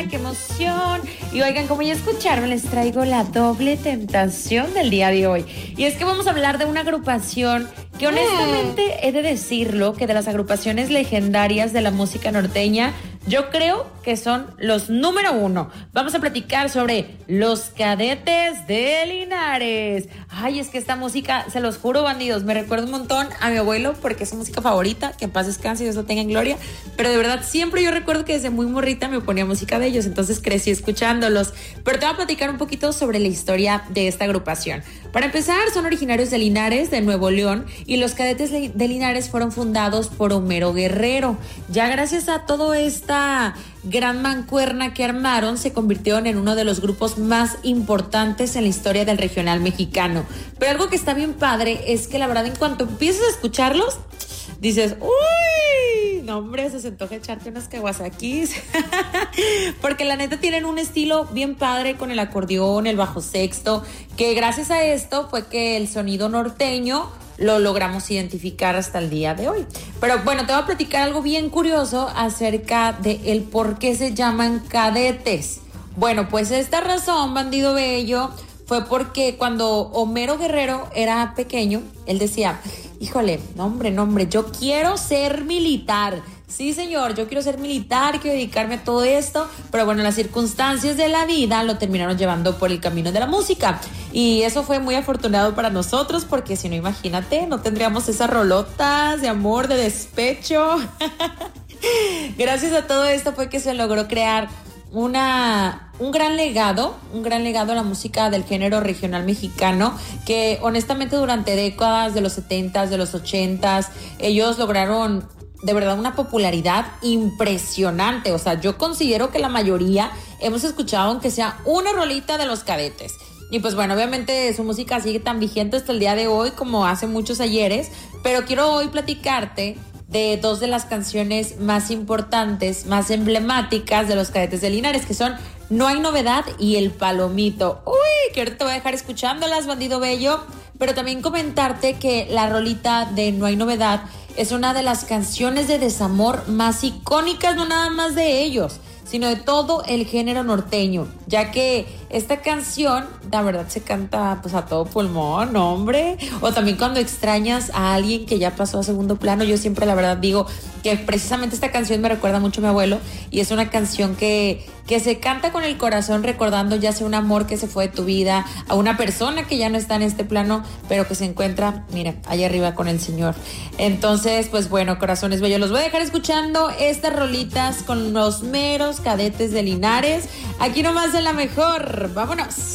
¡Qué emoción! Y oigan, como ya escucharon, les traigo la doble tentación del día de hoy. Y es que vamos a hablar de una agrupación que honestamente he de decirlo, que de las agrupaciones legendarias de la música norteña, yo creo que son los número uno. Vamos a platicar sobre Los Cadetes de Linares. Ay, es que esta música, se los juro, bandidos, me recuerda un montón a mi abuelo porque es su música favorita, que en paz descanse y Dios lo tenga en gloria. Pero de verdad, siempre yo recuerdo que desde muy morrita me ponía música de ellos, entonces crecí escuchándolos. Pero te voy a platicar un poquito sobre la historia de esta agrupación. Para empezar, son originarios de Linares, de Nuevo León, y los Cadetes de Linares fueron fundados por Homero Guerrero. Ya gracias a todo esta gran mancuerna que armaron, se convirtieron en uno de los grupos más importantes en la historia del regional mexicano. Pero algo que está bien padre es que la verdad, en cuanto empiezas a escucharlos, dices, ¡uy! No, hombre, se antoja echarte unas kawasakis. Porque la neta tienen un estilo bien padre con el acordeón, el bajo sexto, que gracias a esto fue que el sonido norteño lo logramos identificar hasta el día de hoy. Pero bueno, te voy a platicar algo bien curioso acerca de el por qué se llaman cadetes. Bueno, pues esta razón, bandido bello, fue porque cuando Homero Guerrero era pequeño, él decía, híjole, no hombre, yo quiero ser militar. Sí, señor, yo quiero ser militar, quiero dedicarme a todo esto, pero bueno, las circunstancias de la vida lo terminaron llevando por el camino de la música. Y eso fue muy afortunado para nosotros, porque si no, imagínate, no tendríamos esas rolotas de amor, de despecho. Gracias a todo esto fue que se logró crear un gran legado a la música del género regional mexicano, que honestamente durante décadas de los 70s, de los 80s, ellos lograron de verdad una popularidad impresionante. O sea, yo considero que la mayoría hemos escuchado aunque sea una rolita de Los Cadetes. Y pues bueno, obviamente su música sigue tan vigente hasta el día de hoy como hace muchos ayeres, pero quiero hoy platicarte de dos de las canciones más importantes, más emblemáticas de Los Cadetes de Linares, que son No Hay Novedad y El Palomito. Uy, que ahorita te voy a dejar escuchándolas, bandido bello, pero también comentarte que la rolita de No Hay Novedad es una de las canciones de desamor más icónicas, no nada más de ellos, sino de todo el género norteño, ya que esta canción, la verdad, se canta pues a todo pulmón, hombre. O también cuando extrañas a alguien que ya pasó a segundo plano. Yo siempre, la verdad, digo que precisamente esta canción me recuerda mucho a mi abuelo, y es una canción que se canta con el corazón, recordando ya sea un amor que se fue de tu vida, a una persona que ya no está en este plano, pero que se encuentra, mira, allá arriba con el Señor. Entonces, pues bueno, corazones bellos, los voy a dejar escuchando estas rolitas con los meros Cadetes de Linares, aquí nomás en La Mejor. ¡Vámonos!